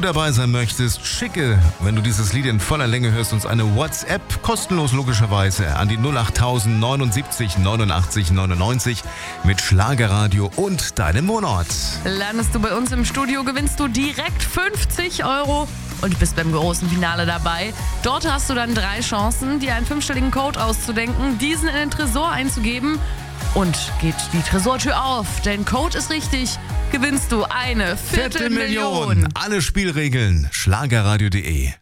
dabei sein möchtest, schicke, wenn du dieses Lied in voller Länge hörst, uns eine WhatsApp, kostenlos logischerweise, an die 08000 79 89 99 mit Schlagerradio und deinem Wohnort. Landest du bei uns im Studio, gewinnst du direkt 50 € und bist beim großen Finale dabei. Dort hast du dann 3 Chancen, dir einen 5-stelligen Code auszudenken, diesen in den Tresor einzugeben und geht die Tresortür auf. Denn Code ist richtig, gewinnst du eine Viertelmillion. Alle Spielregeln schlagerradio.de